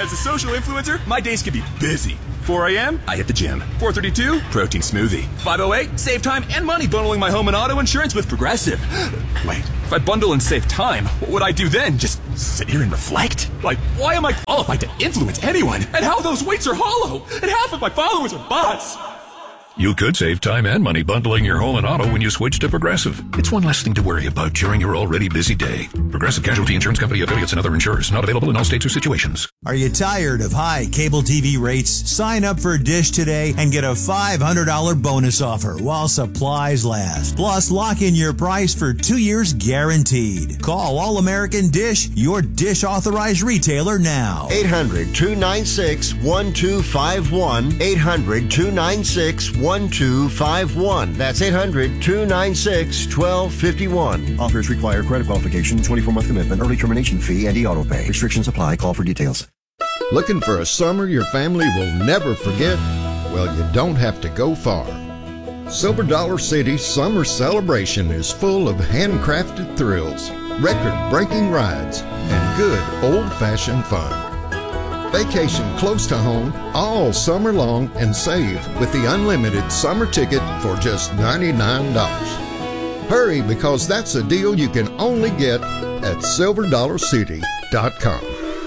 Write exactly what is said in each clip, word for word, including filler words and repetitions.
As a social influencer, my days can be busy. four a.m., I hit the gym. four thirty-two, protein smoothie. five oh eight, save time and money bundling my home and auto insurance with Progressive. Wait, if I bundle and save time, what would I do then? Just sit here and reflect? Like, why am I qualified to influence anyone? And how those weights are hollow? And half of my followers are bots. You could save time and money bundling your home and auto when you switch to Progressive. It's one less thing to worry about during your already busy day. Progressive Casualty Insurance Company affiliates and other insurers. Not available in all states or situations. Are you tired of high cable T V rates? Sign up for Dish today and get a five hundred dollars bonus offer while supplies last. Plus, lock in your price for two years guaranteed. Call All American Dish, your Dish authorized retailer now. eight hundred, two nine six, one two five one. eight hundred, two nine six, one two five one. That's eight hundred, two nine six, one two five one. Offers require credit qualification, twenty-four month commitment, early termination fee, and e-auto pay. Restrictions apply. Call for details. Looking for a summer your family will never forget? Well, you don't have to go far. Silver Dollar City's summer celebration is full of handcrafted thrills, record-breaking rides, and good old-fashioned fun. Vacation close to home all summer long and save with the unlimited summer ticket for just ninety-nine dollars. Hurry, because that's a deal you can only get at silver dollar city dot com.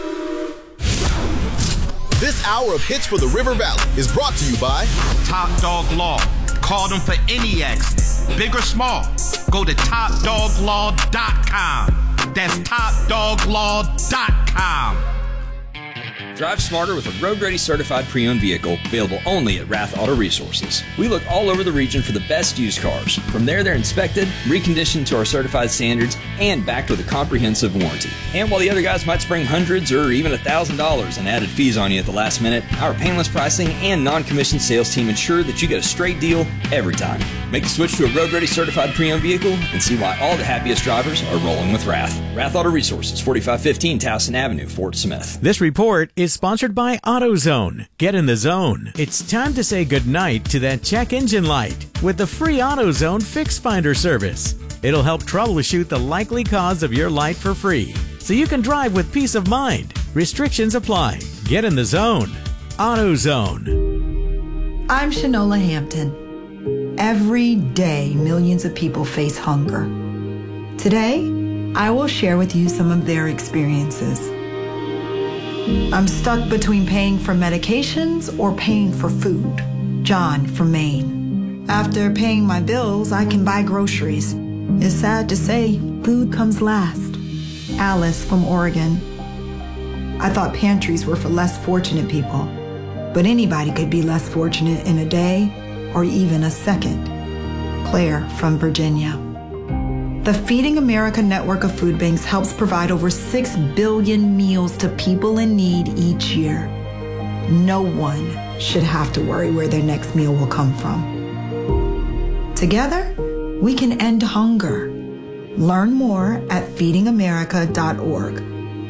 This hour of Hits for the River Valley is brought to you by Top Dog Law. Call them for any accident, big or small. Go to top dog law dot com. That's top dog law dot com. Drive smarter with a road-ready certified pre-owned vehicle available only at Rath Auto Resources. We look all over the region for the best used cars. From there, they're inspected, reconditioned to our certified standards, and backed with a comprehensive warranty. And while the other guys might spring hundreds or even one thousand dollars in added fees on you at the last minute, our painless pricing and non-commissioned sales team ensure that you get a straight deal every time. Make the switch to a road-ready certified pre-owned vehicle and see why all the happiest drivers are rolling with Rath. Rath Auto Resources, forty-five fifteen Towson Avenue, Fort Smith. This report is sponsored by AutoZone. Get in the zone. It's time to say goodnight to that check engine light with the free AutoZone Fix Finder service. It'll help troubleshoot the likely cause of your light for free, so you can drive with peace of mind. Restrictions apply. Get in the zone. AutoZone. I'm Shanola Hampton. Every day, millions of people face hunger. Today, I will share with you some of their experiences. I'm stuck between paying for medications or paying for food. John from Maine. After paying my bills, I can buy groceries. It's sad to say, food comes last. Alice from Oregon. I thought pantries were for less fortunate people, but anybody could be less fortunate in a day or even a second. Claire from Virginia. The Feeding America network of food banks helps provide over six billion meals to people in need each year. No one should have to worry where their next meal will come from. Together, we can end hunger. Learn more at feeding america dot org.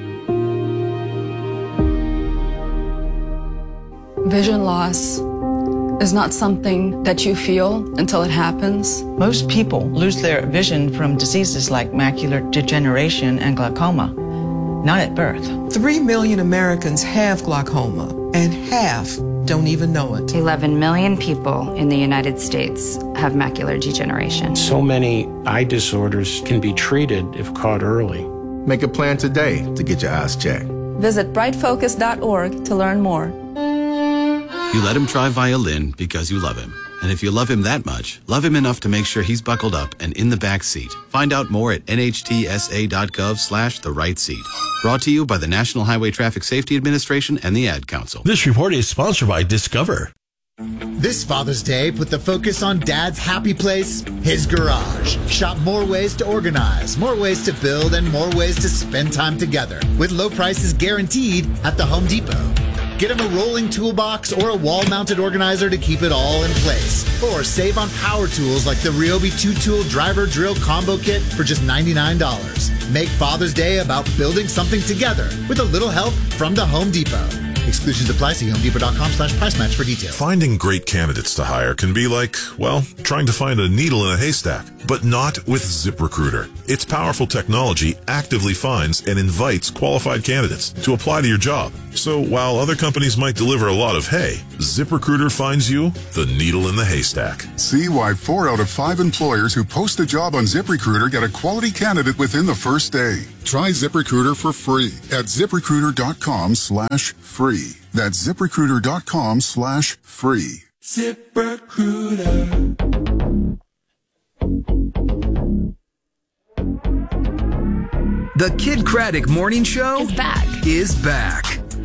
Vision loss is not something that you feel until it happens. Most people lose their vision from diseases like macular degeneration and glaucoma, not at birth. Three million Americans have glaucoma, and half don't even know it. eleven million people in the United States have macular degeneration. So many eye disorders can be treated if caught early. Make a plan today to get your eyes checked. Visit bright focus dot org to learn more. You let him try violin because you love him. And if you love him that much, love him enough to make sure he's buckled up and in the back seat. Find out more at N H T S A dot gov slash the right seat. Brought to you by the National Highway Traffic Safety Administration and the Ad Council. This report is sponsored by Discover. This Father's Day, put the focus on Dad's happy place, his garage. Shop more ways to organize, more ways to build, and more ways to spend time together. With low prices guaranteed at the Home Depot. Get him a rolling toolbox or a wall-mounted organizer to keep it all in place. Or save on power tools like the Ryobi two-tool driver drill combo kit for just ninety-nine dollars. Make Father's Day about building something together with a little help from the Home Depot. Exclusions apply. See home depot dot com slash price match for details. Finding great candidates to hire can be like, well, trying to find a needle in a haystack, but not with ZipRecruiter. Its powerful technology actively finds and invites qualified candidates to apply to your job. So while other companies might deliver a lot of hay, ZipRecruiter finds you the needle in the haystack. See why four out of five employers who post a job on ZipRecruiter get a quality candidate within the first day. Try ZipRecruiter for free at ZipRecruiter.com slash free. That's ZipRecruiter.com slash free. ZipRecruiter. The Kid Craddock Morning Show is back. Is back.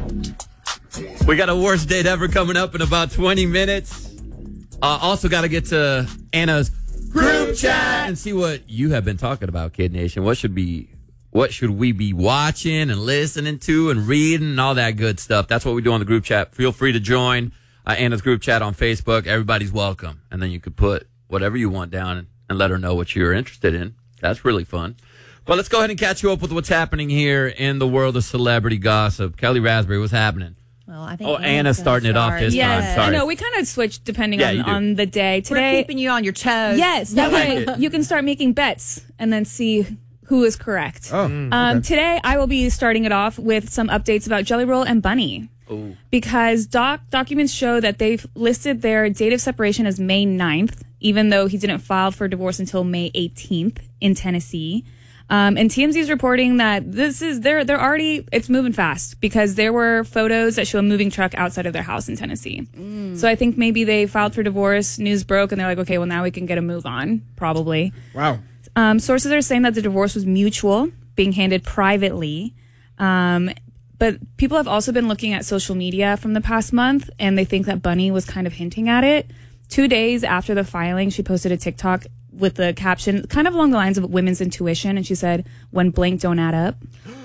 We got a worst date ever coming up in about twenty minutes. Uh, also got to get to Anna's group chat and see what you have been talking about, Kid Nation. What should be, what should we be watching and listening to and reading and all that good stuff? That's what we do on the group chat. Feel free to join uh, Anna's group chat on Facebook. Everybody's welcome, and then you could put whatever you want down and, and let her know what you're interested in. That's really fun. But let's go ahead and catch you up with what's happening here in the world of celebrity gossip. Kelly Raspberry, what's happening? Well, I think oh, Anna's, Anna's starting it off this yes. time. Sorry. I know, we kind of switch depending Yeah, on, you do. on the day. Today, We're keeping you on your toes. Yes, that I way like it. you can start making bets and then see who is correct. Oh, um, okay. Today, I will be starting it off with some updates about Jelly Roll and Bunny. Ooh. Because doc documents show that they've listed their date of separation as May ninth, even though he didn't file for divorce until May eighteenth in Tennessee. Um, and T M Z is reporting that this is they're they're already it's moving fast because there were photos that show a moving truck outside of their house in Tennessee. Mm. So I think maybe they filed for divorce, news broke, and they're like, okay, well now we can get a move on, probably. Wow. Um, sources are saying that the divorce was mutual, being handed privately. Um, but people have also been looking at social media from the past month, and they think that Bunny was kind of hinting at it. Two days after the filing, she posted a TikTok with the caption kind of along the lines of women's intuition, and she said, when blank don't add up.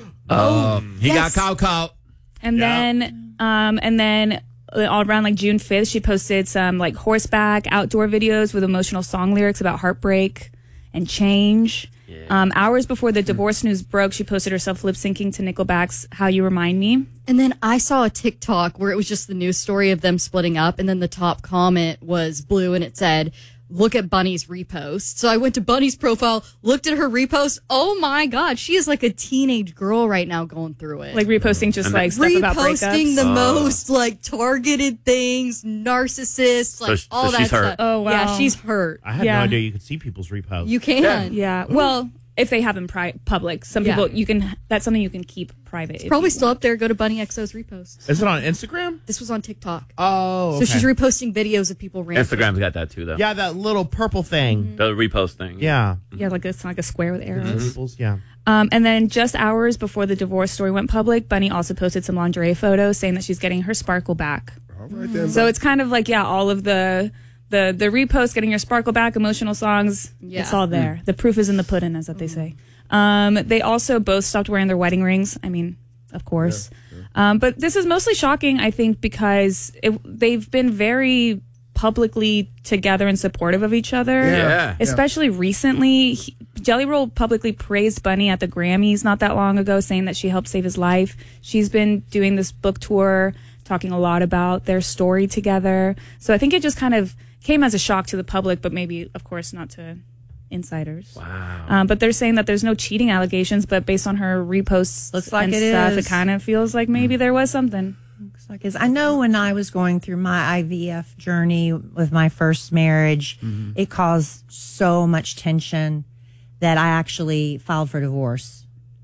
Oh, he yes. got caught caught. And Yeah. then, um, and then all around like June fifth, she posted some like horseback outdoor videos with emotional song lyrics about heartbreak and change. Um, hours before the divorce news broke, she posted herself lip syncing to Nickelback's "How You Remind Me." And then I saw a TikTok where it was just the news story of them splitting up, and then the top comment was blue, and it said, look at Bunny's repost. So I went to Bunny's profile, looked at her repost. Oh my God, she is like a teenage girl right now going through it. Like reposting just like stuff about breakups. Reposting the Oh. most like targeted things, narcissists, like So- all so that she's hurt. stuff. Oh, wow. Yeah, she's hurt. I had Yeah. no idea you could see people's reposts. You can. Yeah. Well, if they have them pri- public, some Yeah. people you can. That's something you can keep private. It's if probably you still want. up there. Go to Bunny X O's reposts. Is it on Instagram? This was on TikTok. Oh, okay. So she's reposting videos of people ranting. Instagram's got that too, though. Yeah, that little purple thing. The repost thing. Yeah. Yeah, like it's like a square with arrows. People's, yeah. Um, and then just hours before the divorce story went public, Bunny also posted some lingerie photos saying that she's getting her sparkle back. All right then. So it's kind of like, yeah, all of the the the repost, getting your sparkle back, emotional songs, Yeah. it's all there. The proof is in the pudding, as what they say. Um, they also both stopped wearing their wedding rings. I mean, of course. Um, but this is mostly shocking, I think, because it, they've been very publicly together and supportive of each other. Yeah. Especially recently. He, Jelly Roll publicly praised Bunny at the Grammys not that long ago, saying that she helped save his life. She's been doing this book tour, talking a lot about their story together. So I think it just kind of came as a shock to the public, but maybe, of course, not to insiders. Wow. Um, but they're saying that there's no cheating allegations, but based on her reposts Looks like and it stuff, is. it kind of feels like maybe there was something. Looks like it is. I know when I was going through my I V F journey with my first marriage, Mm-hmm. it caused so much tension that I actually filed for divorce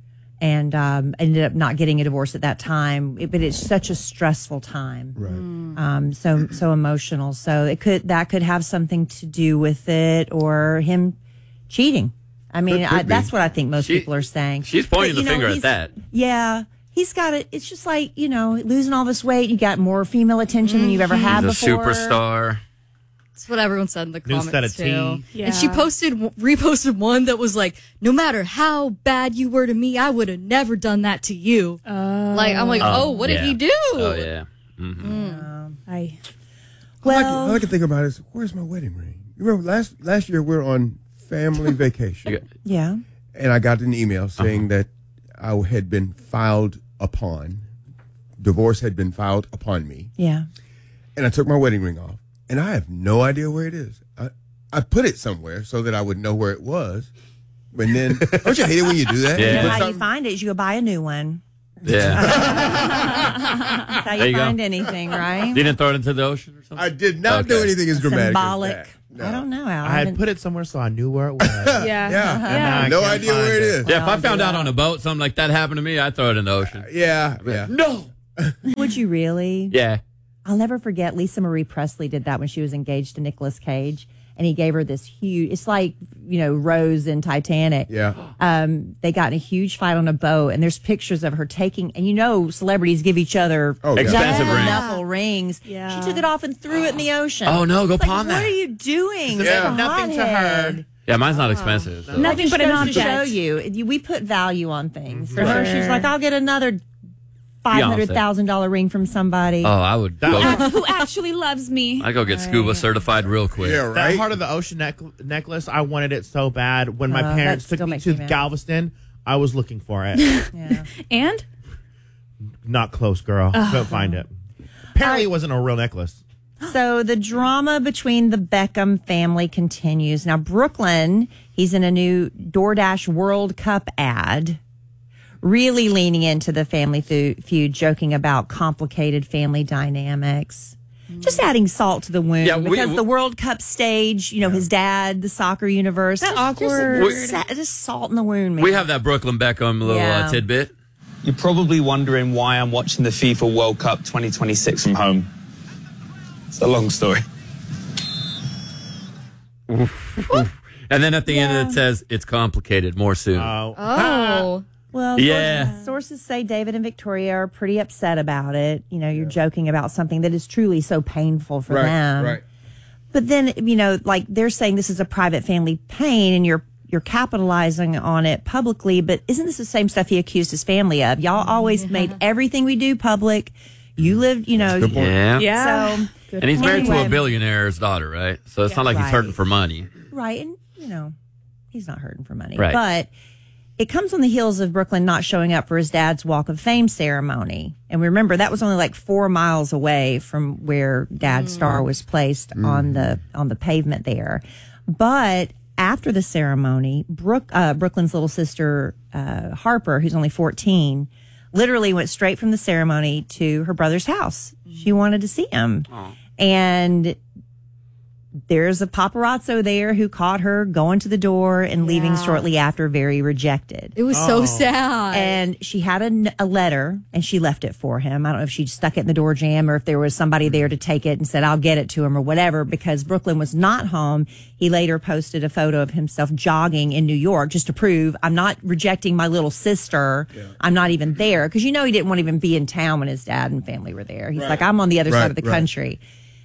and um, ended up not getting a divorce at that time. It, but it's such a stressful time, Right. um, so so emotional. So it could that could have something to do with it, or him cheating. I mean, Could- could I, be. that's what I think most She- people are saying. She's pointing But, you the know, finger at he's- that. Yeah. He's got it. It's just like, you know, losing all this weight. You got more female attention than you've ever had He's a before. superstar. That's what everyone said in the New comments set of too. tea. And she Yeah. posted, reposted one that was like, "No matter how bad you were to me, I would have never done that to you." Like I'm like, oh, what yeah. did he do? Oh, yeah. Mm-hmm. I Well, all, I can, all I can think about is, where's my wedding ring? You remember last last year we were on family vacation, yeah. and I got an email saying that I had been filed upon, divorce had been filed upon me, Yeah. and I took my wedding ring off, and I have no idea where it is. I, I put it somewhere so that I would know where it was, and then don't you hate it when you do that? Yeah. You know Put how you something- find it is you go buy a new one. Yeah. That's how you, There you go. find anything, right? You didn't throw it into the ocean or something? I did not do Okay. anything as dramatic Symbolic. as that. No. I don't know, Al. I had put it somewhere so I knew where it was. Yeah. Yeah. And now I No can't idea find where it is. Yeah, if I I'll found do out that. on a boat, something like that happened to me, I'd throw it in the ocean. Yeah. Yeah. No. Would you really? Yeah. I'll never forget Lisa Marie Presley did that when she was engaged to Nicolas Cage. And he gave her this huge, it's like, you know, Rose in Titanic. Yeah. Um, they got in a huge fight on a boat, and there's pictures of her taking, and you know, celebrities give each other Oh, yeah. Expensive double rings. knuckle rings. Yeah. She took it off and threw it in the ocean. Oh, no, go It's like, pawn what that. are you doing? Yeah. You're a Nothing to hothead. her. Yeah, mine's not expensive. So. Nothing but It an goes to show object. you. You- We put value on things. For Right. her, she's like, I'll get another five hundred thousand dollars ring from somebody. Oh, I would That- go. Act- Who actually loves me? I go get scuba certified real quick. Yeah, That right. heart of the ocean neck- necklace, I wanted it so bad. When my Uh, parents that took still me makes to me mad. Galveston, I was looking for it. Yeah. And Not close, girl. Couldn't find it. Apparently, it wasn't a real necklace. So the drama between the Beckham family continues. Now, Brooklyn, he's in a new DoorDash World Cup ad, really leaning into the family fu- feud, joking about complicated family dynamics. Just adding salt to the wound Yeah, we- because we- the World Cup stage, you know, his dad, the soccer universe. That just, awkward. Just, sa- just salt in the wound, man. We have that Brooklyn Beckham little Yeah. uh, tidbit. You're probably wondering why I'm watching the FIFA World Cup twenty twenty-six from home. It's a long story. And then at the end it says, it's complicated. More soon. Oh. Oh. Well, Yeah. sources, sources say David and Victoria are pretty upset about it. You know, you're joking about something that is truly so painful for Right. them. Right. But then, you know, like they're saying this is a private family pain and you're you're capitalizing on it publicly, but isn't this the same stuff he accused his family of? Y'all always made everything we do public. You lived, you know. Yeah. Yeah. So, Good And he's point. married to a Anyway. billionaire's daughter, right? So it's Yeah, not like he's right. hurting for money. right. And, you know, he's not hurting for money. Right. But it comes on the heels of Brooklyn not showing up for his dad's Walk of Fame ceremony. And remember, that was only like four miles away from where Dad's star was placed on the on the pavement there. But after the ceremony, Brooke, uh, Brooklyn's little sister, uh, Harper, who's only fourteen, literally went straight from the ceremony to her brother's house. She wanted to see him. And there's a paparazzo there who caught her going to the door and leaving shortly after, very rejected. It was so sad. And she had a, n- a letter and she left it for him. I don't know if she stuck it in the door jamb or if there was somebody there to take it and said, I'll get it to him or whatever, because Brooklyn was not home. He later posted a photo of himself jogging in New York just to prove I'm not rejecting my little sister. I'm not even there. Cause you know, he didn't want to even be in town when his dad and family were there. He's Right. like, I'm on the other Right, side of the right. country.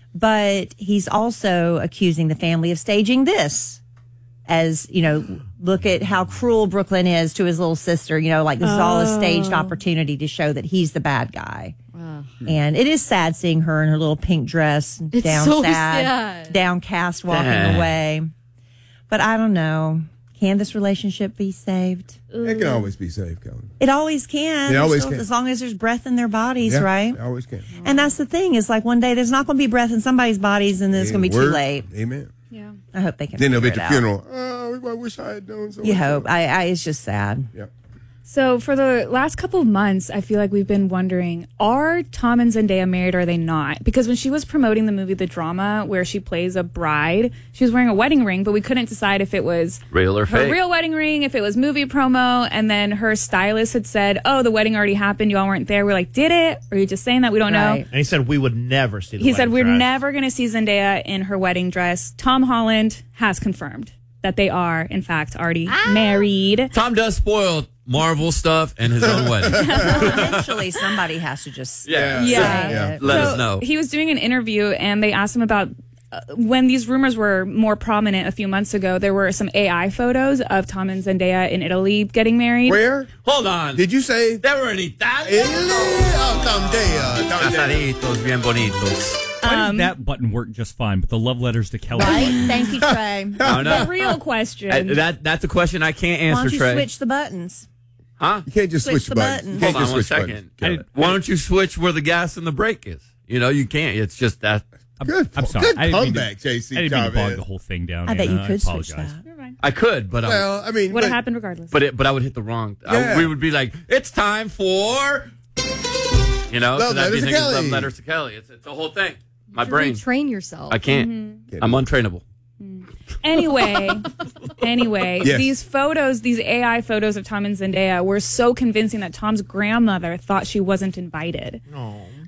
But he's also accusing the family of staging this. As, you know, look at how cruel Brooklyn is to his little sister. You know, like this is all a staged opportunity to show that he's the bad guy. And it is sad seeing her in her little pink dress, It's down so sad, sad. downcast, walking Dang. away. But I don't know. Can this relationship be saved? It can always be saved, Kelly. It always can. It always Still- can. As long as there's breath in their bodies, Yeah, right? it always can. And that's the thing is like one day there's not going to be breath in somebody's bodies and then it's going to be too Word. late. Amen. Yeah. I hope they can. Then they'll be at figure the it out. funeral. Oh, I wish I had done so. You hope. I, I, it's just sad. Yep. So for the last couple of months, I feel like we've been wondering, are Tom and Zendaya married or are they not? Because when she was promoting the movie The Drama, where she plays a bride, she was wearing a wedding ring, but we couldn't decide if it was Real or her fake? real wedding ring, if it was movie promo. And then her stylist had said, oh, the wedding already happened. Y'all weren't there. We're like, did it? Or are you just saying that? We don't know. Right. And he said we would never see the He said, wedding we're dress. never going to see Zendaya in her wedding dress. Tom Holland has confirmed that they are, in fact, already married. Tom does spoil Marvel stuff and his own wedding. Eventually, somebody has to just Yeah. Yeah. say Yeah. it. Let So us know. He was doing an interview and they asked him about uh, when these rumors were more prominent a few months ago. There were some A I photos of Tom and Zendaya in Italy getting married. Where? Hold on. Did you say? They were in Italy. Italy? Oh, Zendaya. Zendaya. Casaditos, bien bonitos. Why Um, does that button work just fine, but the love letters to Kelly? Right? Thank you, Trey. Oh, no. The real question. I- that that's a question I can't Why answer, don't you Trey. switch the buttons? Huh? You can't just Switch switch, the buttons. buttons. You can't Hold on just one switch second. buttons. I- Why don't you switch where the gas and the brake is? You know, you can't. It's just that. Good, I'm sorry. good I didn't mean to- comeback, J C. I didn't mean to bog Chavez. the whole thing down. I bet Anna. you could switch apologize. that. I could, but I, Well, I mean, Would have but- happened regardless. but it, but I would hit the wrong. I- Yeah. we would be like, it's time for You know, Love so that'd be letters to thinking Kelly. love letters to Kelly. It's, it's a whole thing. My To brain. retrain yourself. I can't. Mhm. I'm untrainable. Anyway, anyway, Yes. these photos, these A I photos of Tom and Zendaya were so convincing that Tom's grandmother thought she wasn't invited.